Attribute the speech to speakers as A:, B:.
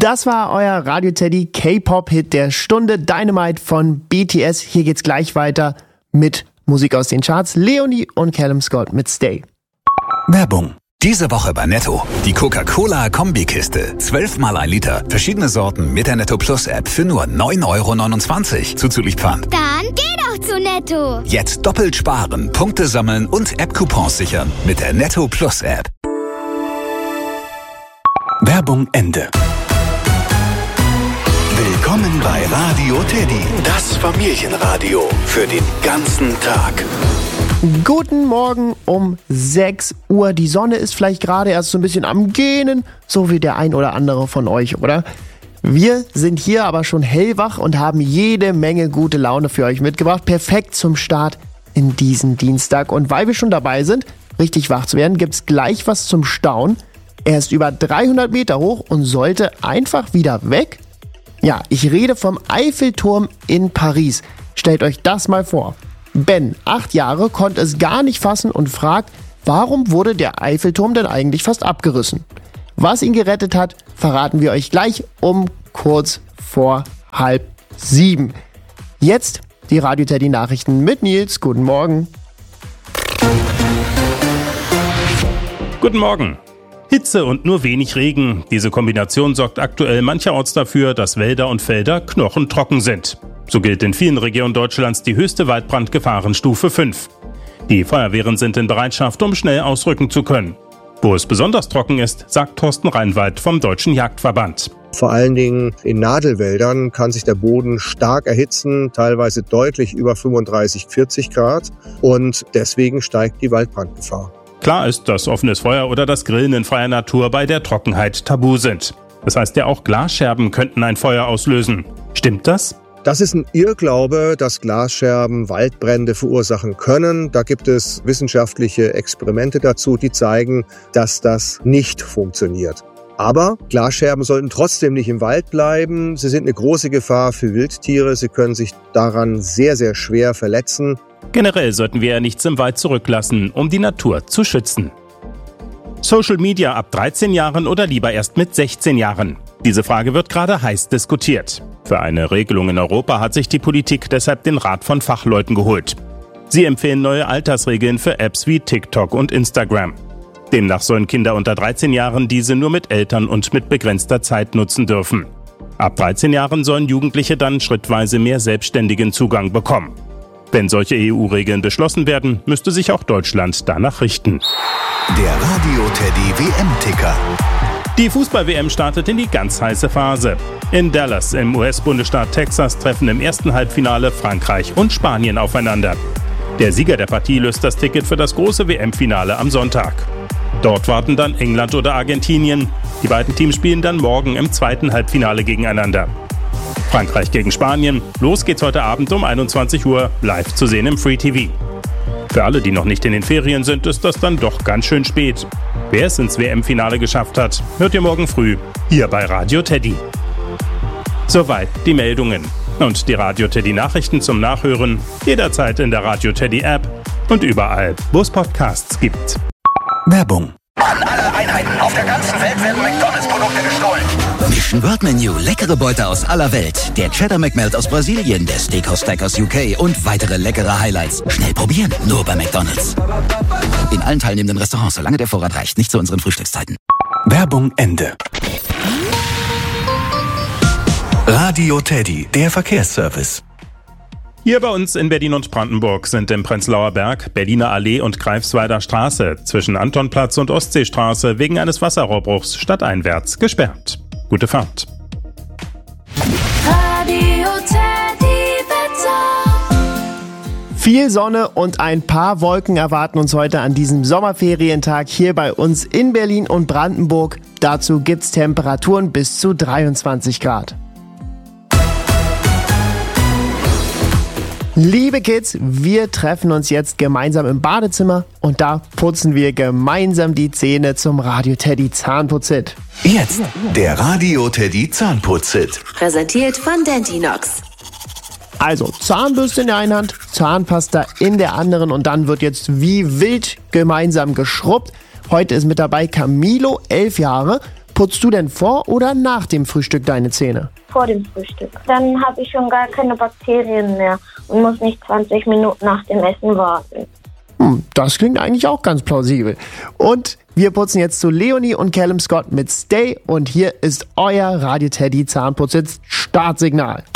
A: Das war euer Radio Teddy K-Pop-Hit der Stunde, Dynamite von BTS. Hier geht's gleich weiter mit Musik aus den Charts. Leonie und Callum Scott mit Stay.
B: Werbung. Diese Woche bei Netto. Die Coca-Cola-Kombikiste. 12 mal 1 Liter. Verschiedene Sorten mit der Netto Plus App für nur 9,29 € zuzüglich Pfand.
C: Dann geh doch zu Netto.
B: Jetzt doppelt sparen, Punkte sammeln und App-Coupons sichern mit der Netto Plus App. Werbung Ende. Willkommen bei Radio Teddy, das Familienradio für den ganzen Tag.
A: Guten Morgen um 6 Uhr. Die Sonne ist vielleicht gerade erst so ein bisschen am Gähnen, so wie der ein oder andere von euch, oder? Wir sind hier aber schon hellwach und haben jede Menge gute Laune für euch mitgebracht. Perfekt zum Start in diesen Dienstag. Und weil wir schon dabei sind, richtig wach zu werden, gibt's gleich was zum Staunen. Er ist über 300 Meter hoch und sollte einfach wieder weg. Ja, ich rede vom Eiffelturm in Paris. Stellt euch das mal vor. Ben, 8 Jahre, konnte es gar nicht fassen und fragt, warum wurde der Eiffelturm denn eigentlich fast abgerissen? Was ihn gerettet hat, verraten wir euch gleich um kurz vor 6:30. Jetzt die Radio Teddy Nachrichten mit Nils. Guten Morgen.
D: Guten Morgen. Hitze und nur wenig Regen. Diese Kombination sorgt aktuell mancherorts dafür, dass Wälder und Felder knochentrocken sind. So gilt in vielen Regionen Deutschlands die höchste Waldbrandgefahrenstufe 5. Die Feuerwehren sind in Bereitschaft, um schnell ausrücken zu können. Wo es besonders trocken ist, sagt Thorsten Reinwald vom Deutschen Jagdverband.
E: Vor allen Dingen in Nadelwäldern kann sich der Boden stark erhitzen, teilweise deutlich über 35, 40 Grad. Und deswegen steigt die Waldbrandgefahr.
D: Klar ist, dass offenes Feuer oder das Grillen in freier Natur bei der Trockenheit tabu sind. Das heißt ja auch Glasscherben könnten ein Feuer auslösen. Stimmt das?
E: Das ist ein Irrglaube, dass Glasscherben Waldbrände verursachen können. Da gibt es wissenschaftliche Experimente dazu, die zeigen, dass das nicht funktioniert. Aber Glasscherben sollten trotzdem nicht im Wald bleiben. Sie sind eine große Gefahr für Wildtiere. Sie können sich daran sehr, sehr schwer verletzen.
D: Generell sollten wir ja nichts im Wald zurücklassen, um die Natur zu schützen. Social Media ab 13 Jahren oder lieber erst mit 16 Jahren? Diese Frage wird gerade heiß diskutiert. Für eine Regelung in Europa hat sich die Politik deshalb den Rat von Fachleuten geholt. Sie empfehlen neue Altersregeln für Apps wie TikTok und Instagram. Demnach sollen Kinder unter 13 Jahren diese nur mit Eltern und mit begrenzter Zeit nutzen dürfen. Ab 13 Jahren sollen Jugendliche dann schrittweise mehr selbstständigen Zugang bekommen. Wenn solche EU-Regeln beschlossen werden, müsste sich auch Deutschland danach richten.
B: Der Radio Teddy WM-Ticker.
D: Die Fußball-WM startet in die ganz heiße Phase. In Dallas im US-Bundesstaat Texas treffen im ersten Halbfinale Frankreich und Spanien aufeinander. Der Sieger der Partie löst das Ticket für das große WM-Finale am Sonntag. Dort warten dann England oder Argentinien. Die beiden Teams spielen dann morgen im zweiten Halbfinale gegeneinander. Frankreich gegen Spanien. Los geht's heute Abend um 21 Uhr, live zu sehen im Free TV. Für alle, die noch nicht in den Ferien sind, ist das dann doch ganz schön spät. Wer es ins WM-Finale geschafft hat, hört ihr morgen früh hier bei Radio Teddy. Soweit die Meldungen. Und die Radio Teddy Nachrichten zum Nachhören jederzeit in der Radio Teddy App und überall, wo es Podcasts gibt.
B: Werbung.
F: An alle Einheiten auf der ganzen Welt werden McDonalds-Produkte gestohlen.
G: Mission World Menu, leckere Beute aus aller Welt. Der Cheddar McMelt aus Brasilien, der Steakhouse Stack aus UK und weitere leckere Highlights. Schnell probieren, nur bei McDonalds. In allen teilnehmenden Restaurants, solange der Vorrat reicht, nicht zu unseren Frühstückszeiten.
B: Werbung Ende. Radio Teddy, der Verkehrsservice.
D: Hier bei uns in Berlin und Brandenburg sind im Prenzlauer Berg, Berliner Allee und Greifswalder Straße zwischen Antonplatz und Ostseestraße wegen eines Wasserrohrbruchs stadteinwärts gesperrt. Gute Fahrt.
C: Radio Teddy Wetter.
A: Viel Sonne und ein paar Wolken erwarten uns heute an diesem Sommerferientag hier bei uns in Berlin und Brandenburg. Dazu gibt's Temperaturen bis zu 23 Grad. Liebe Kids, wir treffen uns jetzt gemeinsam im Badezimmer und da putzen wir gemeinsam die Zähne zum Radio Teddy Zahnputz-Hit.
B: Jetzt der Radio Teddy Zahnputz-Hit.
H: Präsentiert von Dentinox.
A: Also Zahnbürste in der einen Hand, Zahnpasta in der anderen und dann wird jetzt wie wild gemeinsam geschrubbt. Heute ist mit dabei Camilo, 11 Jahre. Putzt du denn vor oder nach dem Frühstück deine Zähne?
I: Vor dem Frühstück. Dann habe ich schon gar keine Bakterien mehr und muss nicht 20 Minuten nach dem Essen warten.
A: Das klingt eigentlich auch ganz plausibel. Und wir putzen jetzt zu Leonie und Callum Scott mit Stay und hier ist euer Radio Teddy Zahnputzhits Startsignal.